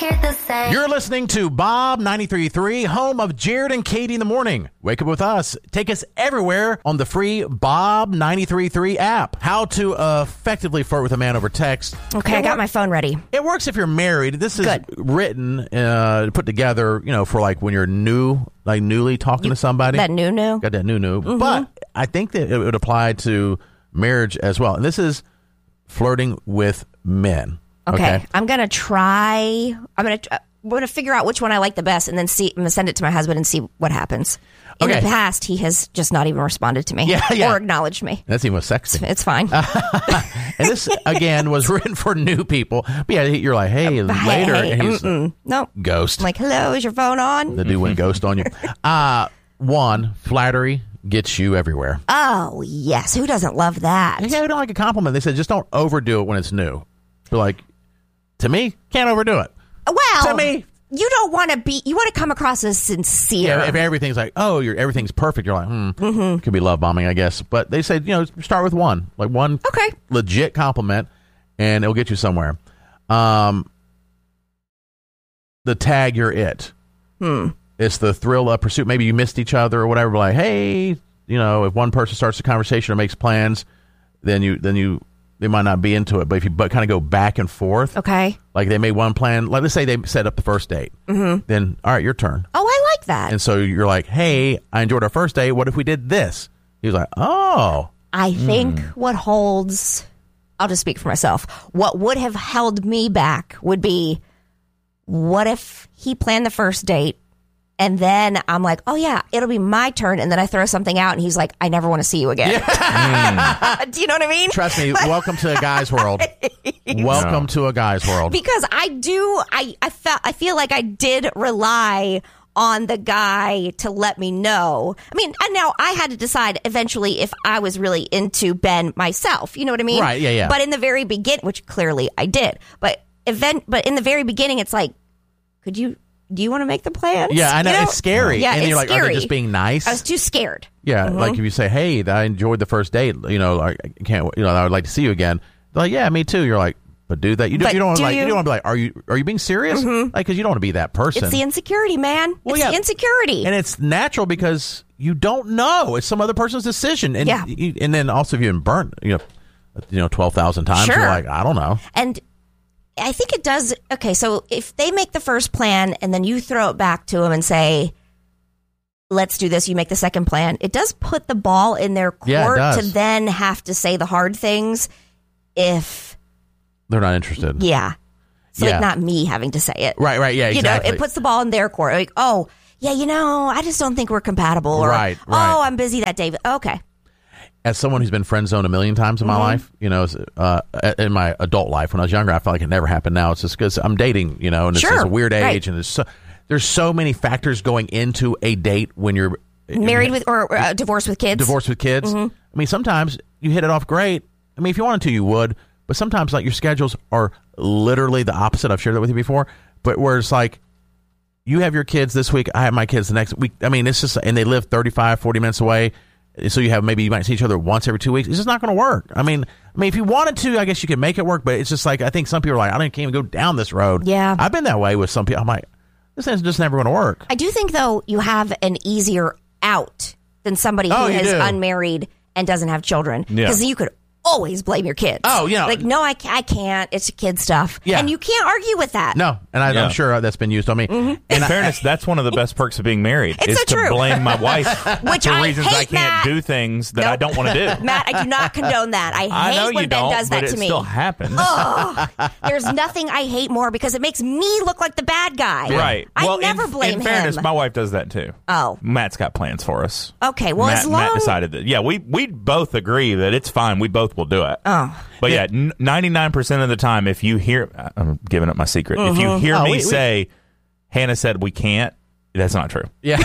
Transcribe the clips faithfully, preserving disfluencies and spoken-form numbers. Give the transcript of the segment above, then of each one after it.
hear the same. You're listening to Bob ninety-three point three, home of Jared and Katie in the morning. Wake up with us. Take us everywhere on the free Bob ninety-three point three app. How to uh, effectively flirt with a man over text. Okay, it I got wor- my phone ready. It works if you're married. This is Good. written, uh, put together, you know, for like when you're new, like newly talking You- to somebody. That new new. Got that new new. Mm-hmm. But I think that it would apply to marriage as well. And this is flirting with men. Okay. I'm gonna try. I'm gonna. I'm gonna figure out which one I like the best, and then see. I'm gonna send it to my husband and see what happens. In Okay. the past, he has just not even responded to me Yeah, yeah. or acknowledged me. That's even sexy. It's fine. And this, again, was written for new people. But yeah, you're like, hey, later. Hey, and he's mm-mm. No. ghost. I'm like, hello, is your phone on? The dude went ghost on you. Uh, one, flattery gets you everywhere. Oh, yes. Who doesn't love that? Yeah, we don't like a compliment. They said just don't overdo it when it's new. They're like, to me, can't overdo it. Well, To me. you don't want to be, you want to come across as sincere. Yeah, if everything's like, oh, you're everything's perfect, you're like, hmm, Mm-hmm. could be love bombing, I guess. But they said, you know, start with one, like one Okay. legit compliment, and it'll get you somewhere. Um, the tag, you're it. Hmm. It's the thrill of pursuit. Maybe you missed each other or whatever. But like, hey, you know, if one person starts the conversation or makes plans, then you then you they might not be into it. But if you but kind of go back and forth, Okay. like they made one plan. Like let's say they set up the first date. Mm-hmm. Then all right, your turn. Oh, I like that. And so you're like, hey, I enjoyed our first date. What if we did this? He was like, oh, I think Hmm. what holds, I'll just speak for myself. What would have held me back would be, what if he planned the first date and then I'm like, oh yeah, it'll be my turn. And then I throw something out and he's like, I never want to see you again. Do you know what I mean? trust me. Welcome to a guy's world. Welcome to a guy's world. Because I do, I, I felt, I feel like I did rely on the guy to let me know. I mean, and now I had to decide eventually if I was really into Ben myself. You know what I mean? Right, yeah, yeah. But in the very beginning, which clearly I did, but event, but in the very beginning, it's like, could you, do you want to make the plans? Yeah, I know, You it's scary. Yeah, and it's you're like, scary. are they just being nice? I was too scared. Yeah, like if you say, "Hey, I enjoyed the first date," you know, like, I can't, you know, I would like to see you again. They're like, yeah, me too. You're like, but do that. You don't. But You don't want do to like. You, you- don't want to be like, are you? Are you being serious? Like, because you don't want to be that person. It's the insecurity, man. Well, it's yeah. the insecurity. and it's natural because you don't know. It's some other person's decision. And Yeah. you, and then also if you've been burnt, you know, you know, twelve thousand times, Sure. you're like, I don't know. And I think it does. Okay, so if they make the first plan and then you throw it back to them and say, let's do this, you make the second plan, it does put the ball in their court Yeah, it does. to then have to say the hard things if, They're not interested. yeah. So Yeah. like not me having to say it. Right. Right. Yeah. You Exactly. know, it puts the ball in their court. Like, oh, yeah, you know, I just don't think we're compatible. Or, Right, right. oh, I'm busy that day. Okay. As someone who's been friend zoned a million times in my Mm-hmm. life, you know, uh, in my adult life, when I was younger, I felt like it never happened. Now it's just because I'm dating, you know, and it's, Sure, it's a weird age, right. and there's so there's so many factors going into a date when you're Married with or uh, divorced with kids. divorced with kids. Mm-hmm. I mean, sometimes you hit it off great. I mean, if you wanted to, you would. But sometimes, like, your schedules are literally the opposite. I've shared that with you before. But where it's like, you have your kids this week, I have my kids the next week. I mean, it's just, and they live thirty-five, forty minutes away. So you have, maybe you might see each other once every two weeks. It's just not going to work. I mean, I mean, if you wanted to, I guess you could make it work. But it's just like, I think some people are like, I don't, can't even go down this road. Yeah. I've been that way with some people. I'm like, this is just never going to work. I do think, though, you have an easier out than somebody Oh, who you is do. unmarried and doesn't have children. Yeah. Because you could always blame your kids. Oh, you know. Like, no, I, ca- I can't. It's kid stuff. Yeah. And you can't argue with that. No. And I, Yeah. I'm sure that's been used on me. Mm-hmm. In fairness, that's one of the best perks of being married. It's is so to true. blame my wife Which for I reasons hate, I can't Matt. do things that I Nope. don't want to do. Matt, I do not condone that. I I hate know when you Ben don't, does that but to it me. still happens. Oh, there's nothing I hate more because it makes me look like the bad guy. Right. I well, never in, blame in fairness, him. my wife does that too. Oh. Matt's got plans for us. Okay, well, Matt, as long Matt decided that. Yeah, we we both agree that it's fine. We both will do it. Oh. But yeah, ninety-nine percent of the time, if you hear, I'm giving up my secret. If you hear Oh, me we- we- say, Hannah said we can't, that's not true. Yeah.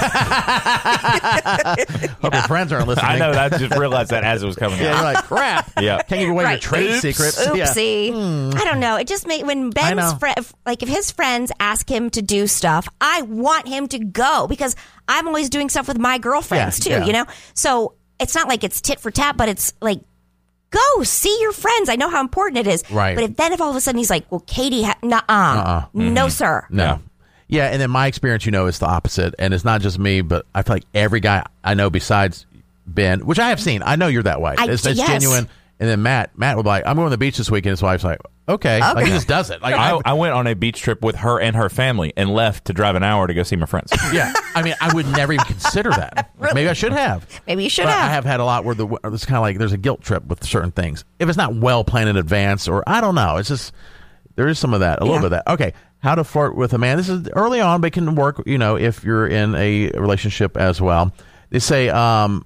Hope your friends aren't listening. I know that. I just realized that as it was coming Yeah, out. you're like, crap. Yeah. Can't give away your Right. trade Oops. secrets. Yeah. Oopsie. I don't know. It just made when know. Ben's friend, like if his friends ask him to do stuff, I want him to go because I'm always doing stuff with my girlfriends Yeah, too, yeah. you know? So it's not like it's tit for tat, but it's like Go see your friends. I know how important it is. Right. But if then if all of a sudden he's like, well, Katie, ha- nuh-uh. Uh-uh. No, sir. No. Yeah. Yeah, and then my experience, you know, is the opposite. And it's not just me, but I feel like every guy I know besides Ben, which I have seen, I know you're that way. I- It's, it's yes. genuine. And then Matt, Matt will be like, I'm going to the beach this weekend. His wife's like, okay. Like, he Okay. just does it. Like, I, I, I went on a beach trip with her and her family and left to drive an hour to go see my friends. yeah. I mean, I would never even consider that. Maybe I should have. Maybe you should But have. I have had a lot where the it's kind of like there's a guilt trip with certain things. If it's not well planned in advance, or I don't know, it's just there is some of that, a little Yeah. bit of that. Okay, how to flirt with a man. This is early on, but it can work. You know, if you're in a relationship as well. They say, um,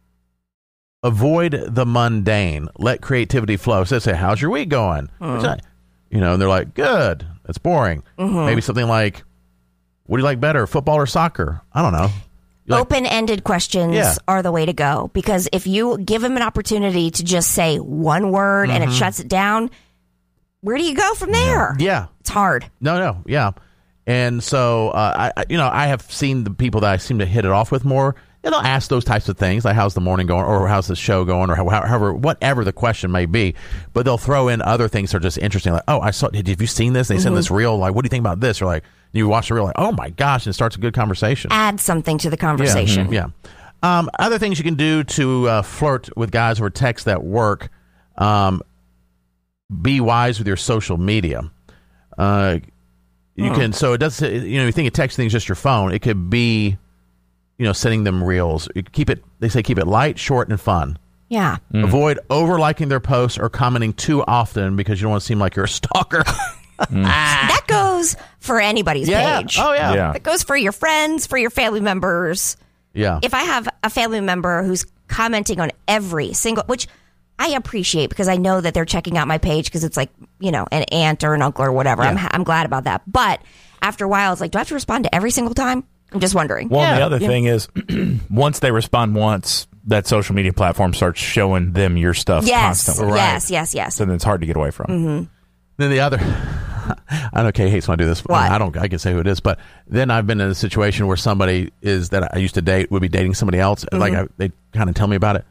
avoid the mundane. Let creativity flow. So they say, how's your week going? Which I- you know, and they're like, good. That's boring. Maybe something like, what do you like better, football or soccer? I don't know. You like- Open-ended questions Yeah. are the way to go, because if you give him an opportunity to just say one word and it shuts it down, where do you go from there? yeah. It's hard. No, no, yeah. And so, uh, I, I- you know, I have seen the people that I seem to hit it off with more. And they'll ask those types of things, like how's the morning going, or how's the show going, or how- however, whatever the question may be. But they'll throw in other things that are just interesting, like, oh, I saw. Did have you seen this? They sent this reel. Like, what do you think about this? Or like, you watch the reel, like, oh my gosh, and it starts a good conversation. Add something to the conversation. Yeah. Um, other things you can do to uh, flirt with guys over text that work. Um, be wise with your social media. Uh, you can. So it does. You know, you think of texting is just your phone. It could be, you know, sending them reels. You keep it. They say keep it light, short, and fun. Yeah. Avoid over liking their posts or commenting too often because you don't want to seem like you're a stalker. That goes for anybody's yeah. page. Oh yeah. Yeah. That goes for your friends, for your family members. Yeah. If I have a family member who's commenting on every single, which I appreciate because I know that they're checking out my page because it's like, you know, an aunt or an uncle or whatever. I'm, Yeah. I'm glad about that. But after a while, it's like, do I have to respond to every single time? I'm just wondering. Well, and Yeah. the other thing is, once they respond once, that social media platform starts showing them your stuff yes, constantly. yes, yes, yes. So then it's hard to get away from. Then the other, I know Kay hates when I do this. What? I don't. I can say who it is, but then I've been in a situation where somebody is that I used to date would be dating somebody else. and Like I, they kind of tell me about it.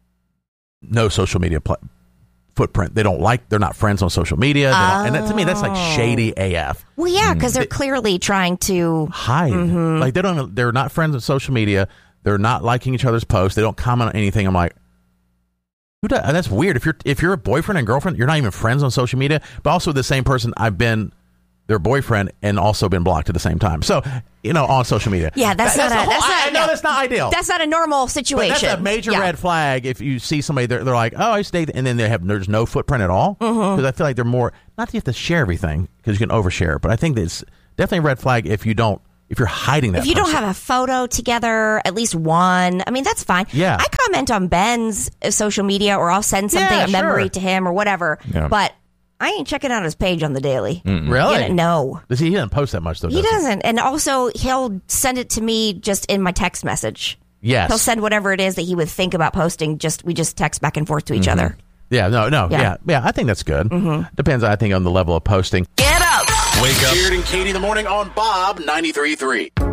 No social media pl- footprint. They don't like. They're not friends on social media. They don't- and that, to me, that's like shady A F. Well, yeah, because they're clearly trying to. Hide. Like they don't. They're not friends on social media. They're not liking each other's posts. They don't comment on anything. I'm like, who does? And that's weird. If you're if you're a boyfriend and girlfriend, you're not even friends on social media. But also the same person, I've been their boyfriend and also been blocked at the same time. So you know, on social media. Yeah, that's That- not the a- whole- that's I, not- I know yeah. that's not ideal. That's not a normal But situation. that's a major Yeah. red flag if you see somebody, they're, they're like, oh, I used to date, and then they have there's no footprint at all. Because Mm-hmm. I feel like they're more, not that you have to share everything, because you can overshare, but I think that it's definitely a red flag if you don't, if you're hiding that If you don't person. have a photo together, at least one, I mean, that's fine. Yeah. I comment on Ben's uh, social media, or I'll send something, Yeah, a memory sure. to him or whatever. Yeah. But I ain't checking out his page on the daily. Really? You know, no. Does he, he doesn't post that much, though, He does doesn't. And also, he'll send it to me just in my text message. Yes. He'll send whatever it is that he would think about posting. Just we just text back and forth to each other. Yeah, no, no, yeah. Yeah. yeah, I think that's good. Depends, I think, on the level of posting. Get up. Wake up. Jared and Katie in the morning on Bob ninety-three point three.